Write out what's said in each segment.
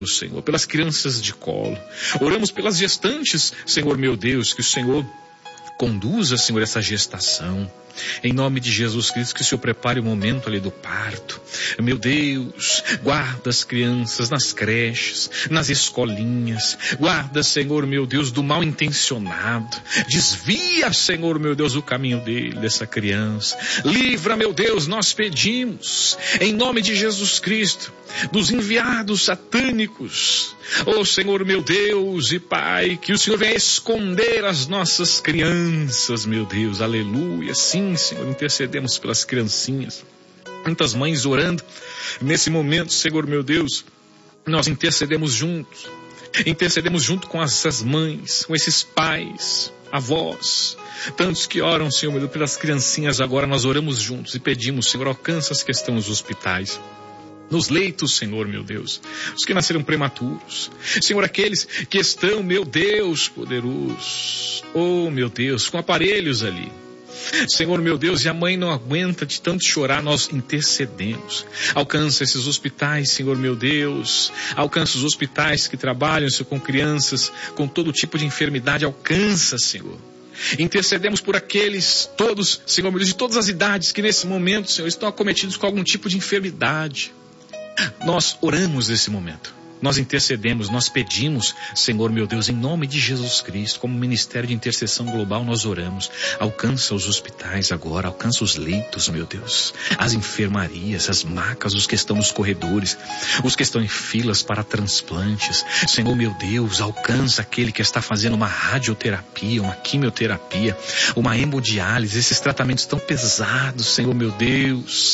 Senhor, pelas crianças de colo. Oramos pelas gestantes, Senhor meu Deus, que o Senhor conduza, Senhor, essa gestação. Em nome de Jesus Cristo, que o Senhor prepare o momento ali do parto. Meu Deus, guarda as crianças nas creches, nas escolinhas. Guarda, Senhor, meu Deus, do mal intencionado. Desvia, Senhor, meu Deus, o caminho dessa criança. Livra, meu Deus, nós pedimos, em nome de Jesus Cristo, dos enviados satânicos. Oh, Senhor, meu Deus e Pai, que o Senhor venha esconder as nossas crianças, meu Deus, aleluia. Sim, Senhor, intercedemos pelas criancinhas. Muitas mães orando nesse momento, Senhor, meu Deus, nós intercedemos juntos. Intercedemos junto com essas mães, com esses pais, avós, tantos que oram, Senhor, meu Deus, pelas criancinhas. Agora nós oramos juntos e pedimos, Senhor, alcança as que estão nos hospitais, nos leitos, Senhor, meu Deus, os que nasceram prematuros, Senhor, aqueles que estão, meu Deus, poderoso, oh, meu Deus, com aparelhos ali, Senhor, meu Deus, e a mãe não aguenta de tanto chorar, nós intercedemos. Alcança esses hospitais, Senhor, meu Deus, alcança os hospitais que trabalham, Senhor, com crianças, com todo tipo de enfermidade, alcança, Senhor. Intercedemos por aqueles todos, Senhor, meu Deus, de todas as idades que nesse momento, Senhor, estão acometidos com algum tipo de enfermidade. Nós oramos nesse momento. Nós intercedemos, nós pedimos, Senhor meu Deus, em nome de Jesus Cristo, como Ministério de Intercessão Global, nós oramos. Alcança os hospitais agora, alcança os leitos, meu Deus, as enfermarias, as macas, os que estão nos corredores, os que estão em filas para transplantes. Senhor meu Deus, alcança aquele que está fazendo uma radioterapia, uma quimioterapia, uma hemodiálise, esses tratamentos tão pesados, Senhor meu Deus,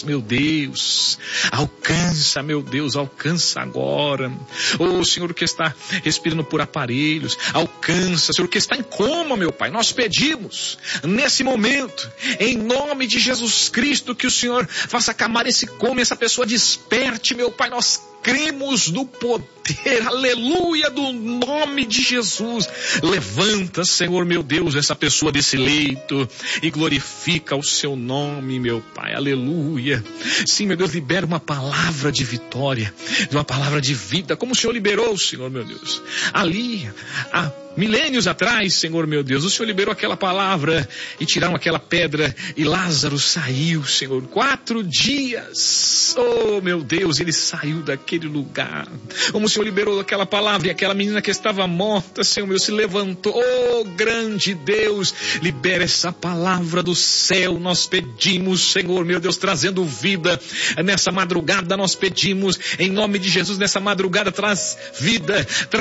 alcança, meu Deus, alcança agora. Oh, Senhor, que está respirando por aparelhos, alcança, Senhor, que está em coma, meu Pai, nós pedimos, nesse momento, em nome de Jesus Cristo, que o Senhor faça acalmar esse coma, essa pessoa desperte, meu Pai, nós cremos no poder, aleluia, do nome de Jesus. Levanta, Senhor, meu Deus, essa pessoa desse leito e glorifica o seu nome, meu Pai, aleluia. Sim, meu Deus, libera uma palavra de vitória, uma palavra de vida, como o Senhor liberou, Senhor, meu Deus, ali, há milênios atrás, Senhor, meu Deus, o Senhor liberou aquela palavra e tiraram aquela pedra e Lázaro saiu, Senhor, 4 dias, oh, meu Deus, ele saiu daquele lugar, como o Senhor liberou aquela palavra e aquela menina que estava morta, Senhor, meu, se levantou, oh, grande Deus, libera essa palavra do céu, nós pedimos, Senhor, meu Deus, trazendo vida, nessa madrugada nós pedimos, em nome de Jesus, nessa madrugada traz vida,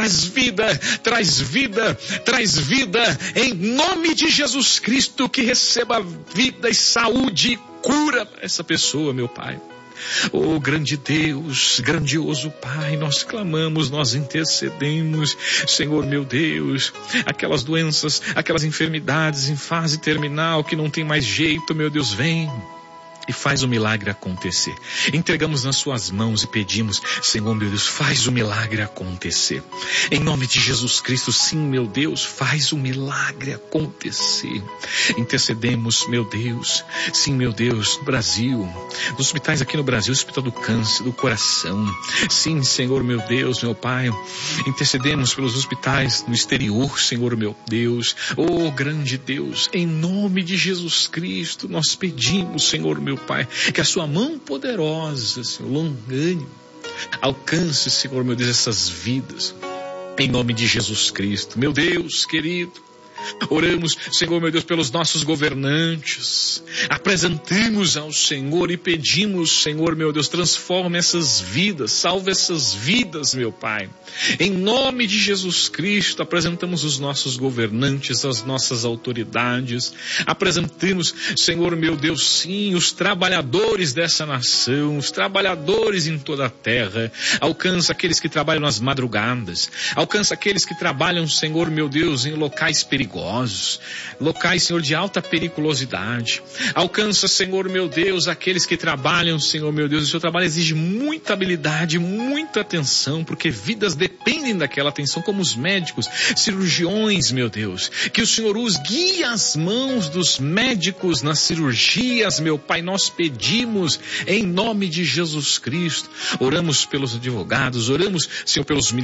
em nome de Jesus Cristo, que receba vida e saúde e cura essa pessoa, meu Pai. Oh, grande Deus, grandioso Pai, nós clamamos, nós intercedemos, Senhor meu Deus, aquelas doenças, aquelas enfermidades em fase terminal que não tem mais jeito, meu Deus, vem e faz o milagre acontecer. Entregamos nas suas mãos e pedimos, Senhor meu Deus, faz o milagre acontecer. Em nome de Jesus Cristo, sim, meu Deus, faz o milagre acontecer. Intercedemos, meu Deus, sim, meu Deus, no Brasil, nos hospitais aqui no Brasil, Hospital do Câncer, do Coração. Sim, Senhor meu Deus, meu Pai, intercedemos pelos hospitais no exterior, Senhor meu Deus. Oh, grande Deus, em nome de Jesus Cristo, nós pedimos, Senhor meu Pai, que a sua mão poderosa, Senhor, longânimo, alcance, Senhor meu Deus, essas vidas, em nome de Jesus Cristo. Meu Deus querido, oramos, Senhor meu Deus, pelos nossos governantes, apresentamos ao Senhor e pedimos, Senhor meu Deus, transforma essas vidas, salva essas vidas, meu Pai. Em nome de Jesus Cristo, apresentamos os nossos governantes, as nossas autoridades, apresentamos, Senhor meu Deus, sim, os trabalhadores dessa nação, os trabalhadores em toda a terra. Alcança aqueles que trabalham nas madrugadas, alcança aqueles que trabalham, Senhor meu Deus, em locais perigosos, locais, Senhor, de alta periculosidade. Alcança, Senhor meu Deus, aqueles que trabalham, Senhor meu Deus, o seu trabalho exige muita habilidade, muita atenção, porque vidas dependem daquela atenção, como os médicos, cirurgiões, meu Deus, que o Senhor use, guia as mãos dos médicos nas cirurgias, meu Pai, nós pedimos em nome de Jesus Cristo. Oramos pelos advogados, oramos, Senhor, pelos militares,